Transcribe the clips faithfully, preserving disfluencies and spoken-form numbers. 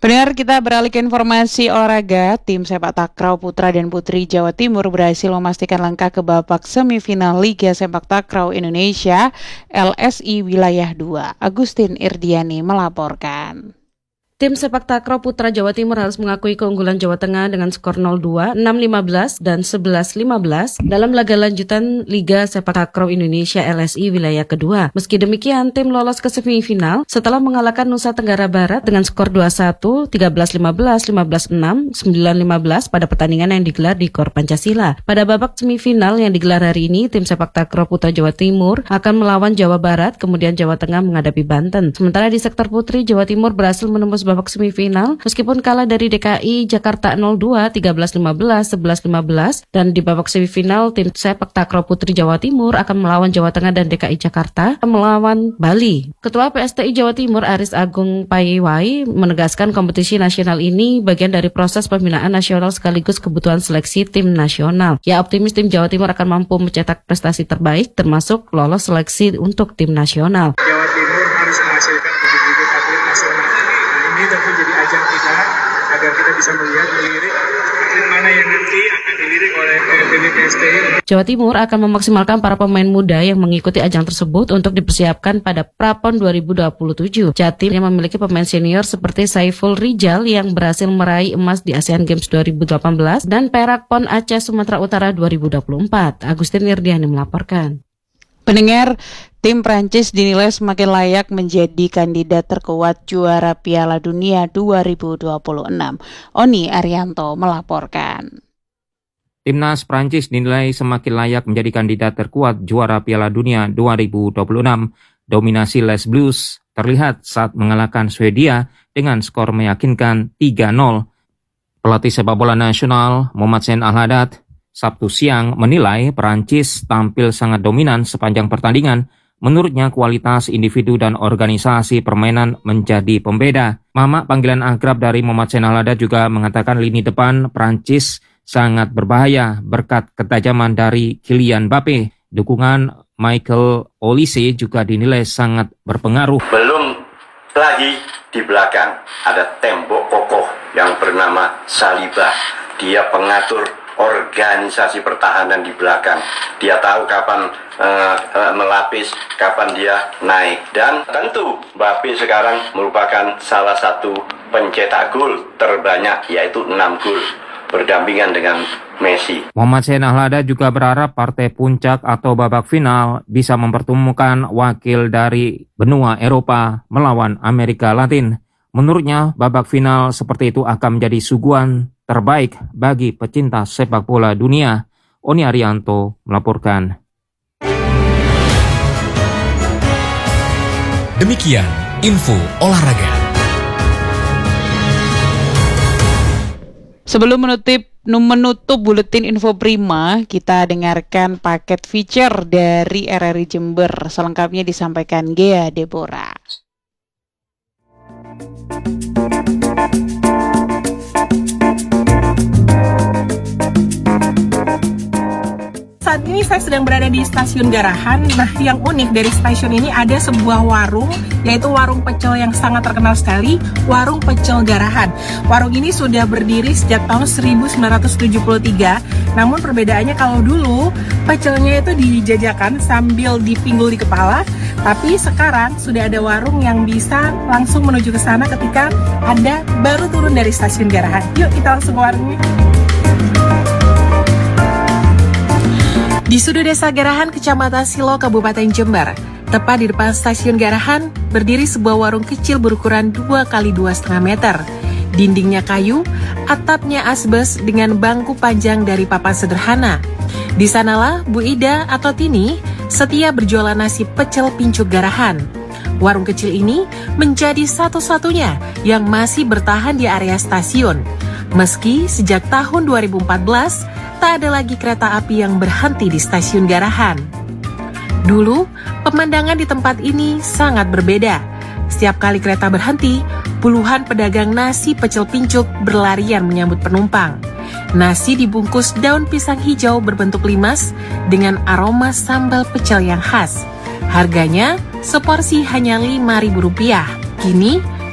Pendengar, kita beralih ke informasi olahraga. Tim sepak takraw putra dan putri Jawa Timur berhasil memastikan langkah ke babak semifinal Liga Sepak Takraw Indonesia L S I Wilayah dua. Agustin Irdiani melaporkan. Tim sepak takraw putra Jawa Timur harus mengakui keunggulan Jawa Tengah dengan skor nol dua, enam lima belas, dan sebelas lima belas dalam laga lanjutan Liga Sepak Takraw Indonesia L S I Wilayah kedua. Meski demikian, tim lolos ke semifinal setelah mengalahkan Nusa Tenggara Barat dengan skor dua satu, tiga belas lima belas, lima belas enam, sembilan lima belas pada pertandingan yang digelar di Gor Pancasila. Pada babak semifinal yang digelar hari ini, tim sepak takraw putra Jawa Timur akan melawan Jawa Barat, kemudian Jawa Tengah menghadapi Banten. Sementara di sektor putri, Jawa Timur berhasil menembus babak semifinal meskipun kalah dari D K I Jakarta nol dua, tiga belas lima belas, sebelas lima belas, dan di babak semifinal tim sepak takraw putri Jawa Timur akan melawan Jawa Tengah dan D K I Jakarta melawan Bali. Ketua P S T I Jawa Timur Aris Agung Paiwai menegaskan kompetisi nasional ini bagian dari proses pembinaan nasional sekaligus kebutuhan seleksi tim nasional. Ia optimis tim Jawa Timur akan mampu mencetak prestasi terbaik termasuk lolos seleksi untuk tim nasional. Jawa Timur harus menghasilkan bibit-bibit atlet nasional. Ini tentu jadi ajang kita agar kita bisa melihat, melirik atlet mana yang nanti akan dilirik oleh P B S T I. Jawa Timur akan memaksimalkan para pemain muda yang mengikuti ajang tersebut untuk dipersiapkan pada Prapon dua ribu dua puluh tujuh. Jatim yang memiliki pemain senior seperti Saiful Rijal yang berhasil meraih emas di Asian Games dua ribu delapan belas dan perak Pon Aceh Sumatera Utara dua ribu dua puluh empat. Agustin Irdiani melaporkan. Pendengar, tim Prancis dinilai semakin layak menjadi kandidat terkuat juara Piala Dunia dua ribu dua puluh enam. Oni Arianto melaporkan. Timnas Prancis dinilai semakin layak menjadi kandidat terkuat juara Piala Dunia dua ribu dua puluh enam. Dominasi Les Blues terlihat saat mengalahkan Swedia dengan skor meyakinkan tiga nol. Pelatih sepak bola nasional Mohamed Sen Al-Haddad Sabtu siang menilai Perancis tampil sangat dominan sepanjang pertandingan. Menurutnya kualitas individu dan organisasi permainan menjadi pembeda. Mama panggilan akrab dari Mohamed Sen Al-Haddad juga mengatakan lini depan Perancis sangat berbahaya berkat ketajaman dari Kylian Mbappe. Dukungan Michael Olise juga dinilai sangat berpengaruh. Belum lagi di belakang ada tembok kokoh yang bernama Saliba. Dia pengatur organisasi pertahanan di belakang. Dia tahu kapan uh, uh, melapis, kapan dia naik. Dan tentu Mbappe sekarang merupakan salah satu pencetak gol terbanyak, yaitu enam gol, berdampingan dengan Messi. Mohamed Sen Al-Haddad juga berharap partai puncak atau babak final bisa mempertemukan wakil dari benua Eropa melawan Amerika Latin. Menurutnya, babak final seperti itu akan menjadi suguhan terbaik bagi pecinta sepak bola dunia. Oni Arianto melaporkan. Demikian info olahraga. Sebelum menutup menutup buletin info prima, kita dengarkan paket feature dari R R I Jember. Selengkapnya disampaikan Gea Deborah. Saat ini saya sedang berada di Stasiun Garahan. Nah, yang unik dari stasiun ini ada sebuah warung, yaitu warung pecel yang sangat terkenal sekali, Warung Pecel Garahan. Warung ini sudah berdiri sejak tahun seribu sembilan ratus tujuh puluh tiga. Namun perbedaannya kalau dulu pecelnya itu dijajakan sambil dipinggul di kepala, tapi sekarang sudah ada warung yang bisa langsung menuju ke sana ketika Anda baru turun dari Stasiun Garahan. Yuk kita langsung ke warungnya. Di Sudu Desa Garahan, Kecamatan Silo, Kabupaten Jember, tepat di depan Stasiun Garahan, berdiri sebuah warung kecil berukuran dua kali dua koma lima meter. Dindingnya kayu, atapnya asbes dengan bangku panjang dari papan sederhana. Di sanalah Bu Ida atau Tini setia berjualan nasi pecel pincuk Garahan. Warung kecil ini menjadi satu-satunya yang masih bertahan di area stasiun. Meski sejak tahun dua ribu empat belas, tak ada lagi kereta api yang berhenti di Stasiun Garahan. Dulu, pemandangan di tempat ini sangat berbeda. Setiap kali kereta berhenti, puluhan pedagang nasi pecel pincuk berlarian menyambut penumpang. Nasi dibungkus daun pisang hijau berbentuk limas dengan aroma sambal pecel yang khas. Harganya seporsi hanya lima ribu rupiah. Kini,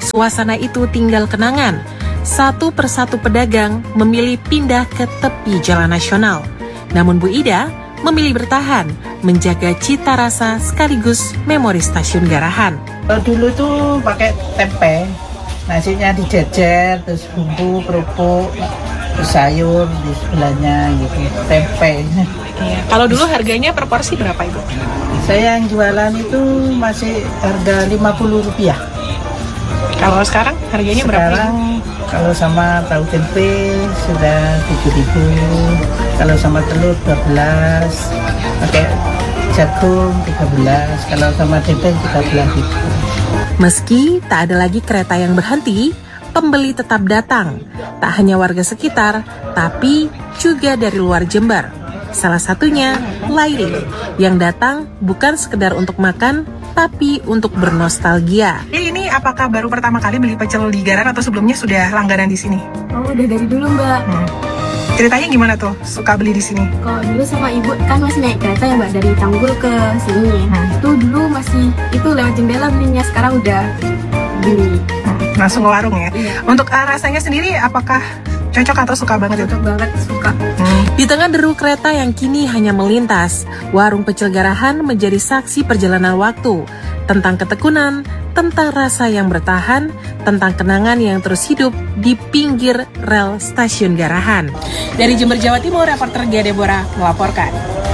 Suasana itu tinggal kenangan. Satu persatu pedagang memilih pindah ke tepi jalan nasional. Namun Bu Ida memilih bertahan, menjaga cita rasa sekaligus memori stasiun Garahan. Dulu tuh pakai tempe, nasinya dijejer, terus bumbu, kerupuk, terus sayur di sebelahnya gitu, tempe. Iya. Kalau dulu harganya per porsi berapa Ibu? Saya yang jualan itu masih harga lima puluh rupiah. Kalau sekarang harganya berapa? Sekarang kalau sama tahu tempe sudah tujuh ribu, kalau sama telur dua belas, pakai jagung tiga belas, kalau sama tempe tiga belas ribu. Meski tak ada lagi kereta yang berhenti, pembeli tetap datang. Tak hanya warga sekitar, tapi juga dari luar Jember. Salah satunya Laili, yang datang bukan sekedar untuk makan, tapi untuk bernostalgia. Ini apakah baru pertama kali beli pecel di Garahan atau sebelumnya sudah langganan di sini? Oh, udah dari dulu Mbak. Hmm. Ceritanya gimana tuh suka beli di sini? Kalau dulu sama ibu kan masih naik kereta ya Mbak, dari Tanggul ke sini. Hmm. Itu dulu masih itu lewat jendela belinya, sekarang udah beli. Hmm. Langsung ke warung ya? Iya. Untuk uh, rasanya sendiri apakah cocok atau suka banget? Cocok banget, suka. Hmm. Di tengah deru kereta yang kini hanya melintas, warung pecel Garahan menjadi saksi perjalanan waktu. Tentang ketekunan, tentang rasa yang bertahan, tentang kenangan yang terus hidup di pinggir rel stasiun Garahan. Dari Jember, Jawa Timur, reporter Gia Deborah melaporkan.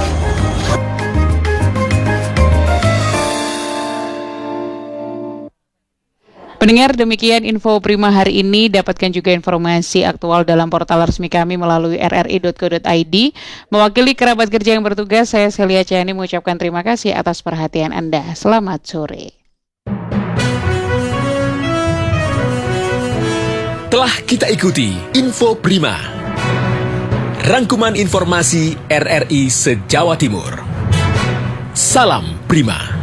Pendengar, demikian info Prima hari ini. Dapatkan juga informasi aktual dalam portal resmi kami melalui r r i dot co dot i d. Mewakili kerabat kerja yang bertugas, saya Celia Ciani mengucapkan terima kasih atas perhatian Anda. Selamat sore. Telah kita ikuti Info Prima, rangkuman informasi R R I se-Jawa Timur. Salam Prima.